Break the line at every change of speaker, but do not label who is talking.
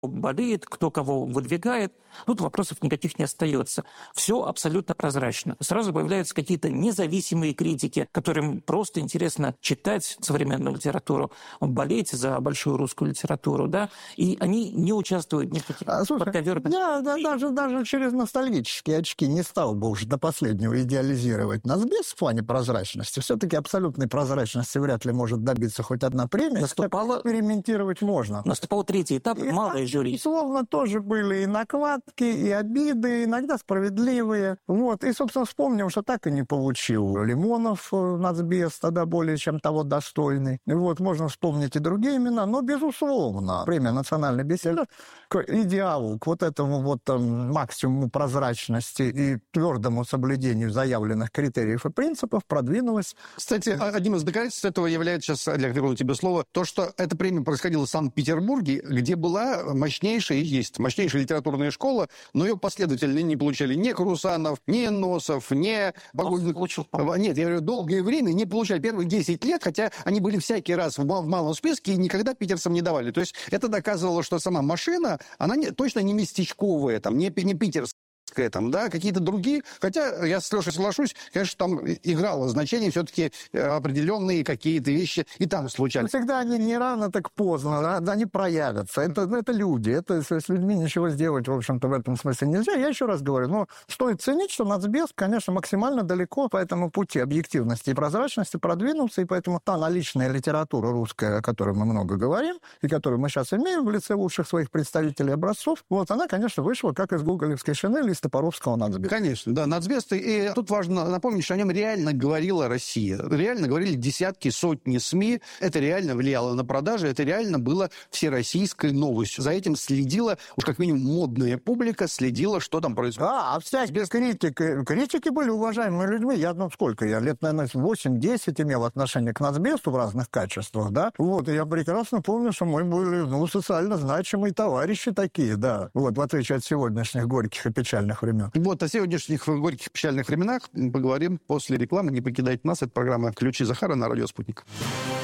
болеет, кто кого выдвигает. Тут вопросов никаких не остается. Все абсолютно прозрачно. Сразу появляются какие-то независимые критики, которым просто интересно читать современную литературу, болеть за большую русскую литературу, да, и они не участвуют ни в каких подковерных...
Я даже через ностальгические очки не стал бы уже до последнего идеализировать Нацбес в плане прозрачности. Все-таки абсолютной прозрачности вряд ли может добиться хоть одна премия. Экспериментировать можно.
Наступал третий этап, малое жюри.
Безусловно, тоже были и накладки, и обиды, иногда справедливые. Вот. И, собственно, вспомним, что так и не получил Лимонов Нацбес, тогда более чем того достойный. Вот. Можно вспомнить и другие имена, но, безусловно, премия «Национальной беседы» к идеалу, к вот этому вот максимуму прозрачности и твердому соблюдению заявленных критериев и принципов продвинулась.
Кстати, одним из доказательств этого является, сейчас, Олег, верну тебе слово, то, что эта премия происходила в Санкт-Петербурге, где была мощнейшая, и есть мощнейшая литературная школа, но ее последовательно не получали ни Крусанов, ни Носов, ни... Нет, я говорю, долгое время не получали. Первые 10 лет, хотя они были всякий раз в малом списке и никогда питерцам не давали. То есть это доказывало, что сама машина, она точно не местечковая, там, не питерская. Там, да, какие-то другие. Хотя я с Лешей соглашусь, конечно, там играло значение все-таки определенные какие-то вещи и там случались.
Всегда они не рано, так поздно, они проявятся. Это люди. Это с людьми ничего сделать, в общем-то, в этом смысле нельзя. Я еще раз говорю, но стоит ценить, что Нацбес, конечно, максимально далеко по этому пути объективности и прозрачности продвинулся, и поэтому та наличная литература русская, о которой мы много говорим, и которую мы сейчас имеем в лице лучших своих представителей образцов, вот она, конечно, вышла как из гоголевской шинели, Топоровского Нацбеса.
Конечно, да, Нацбес. И тут важно напомнить, что о нем реально говорила Россия. Реально говорили десятки, сотни СМИ. Это реально влияло на продажи, это реально было всероссийской новостью. За этим следила, уж как минимум модная публика, следила, что там происходит.
А всякие критики были уважаемыми людьми. Я лет, наверное, 8-10 имел отношение к Нацбесу в разных качествах, да. Вот, и я прекрасно помню, что мы были, социально значимые товарищи такие, да. Вот, в отличие от сегодняшних горьких и печальных времен.
Вот о сегодняшних горьких печальных временах поговорим после рекламы. Не покидайте нас. Это программа «Ключи Захара» на радио «Спутник».